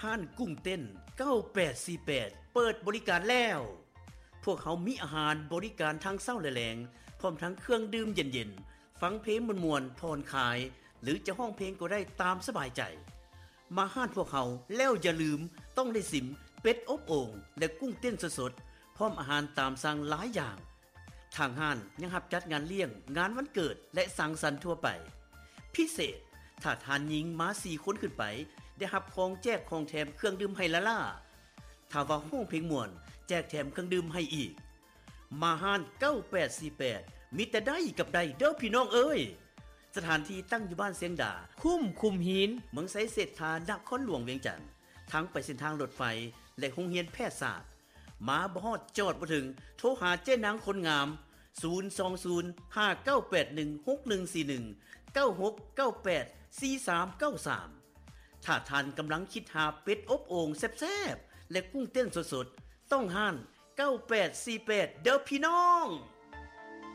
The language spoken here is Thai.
ห้านกุ้งเต้น9848เปิดบริการแล้วพวกเขามีอาหารบริการทั้งเช้าและแลงพร้อมทั้งเครื่องดื่มเย็นๆฟังเพลงมวนๆผ่อนคลายหรือจะห้องเพลงก็ได้ตามสบายใจมาห้านพวกเขาแล้วอย่าลืมต้องได้สิมเป็ดอบโอ่งและกุ้งเต้นสดๆพร้อมอาหารตามสั่งหลายอย่างทางห้านยังรับจัดงานเลี้ยงงานวันเกิดและสังสรรค์ทั่วไปพิเศษถ้าทานหญิงมา4คนขึ้นไปได้รับของแจกของแถมเครื่องดื่มให้ละล่าถ้าว่าห้องเพลงม่วนแจกแถมเครื่องดื่มให้อีกมาห้าน9848มีแต่ได้กับได้เด้อพี่น้องเอ้ยสถานที่ตั้งอยู่บ้านเสียงดาคุ้มคุมหินเมืองไสเศรษฐานครหลวงเวียงจันทน์ทั้งไปเส้นทางรถไฟและโรงเรียนแพทยศาสตร์มาบ่ฮอดจอดบ่ถึงโทรหาเจ้นางคนงาม02059816141 96984393ถ้าท่านกำลังคิดหาเป็ดอบโอ่งแซ่บๆและกุ้งเต้นสดๆต้องห้าน9848เด้อพี่น้อง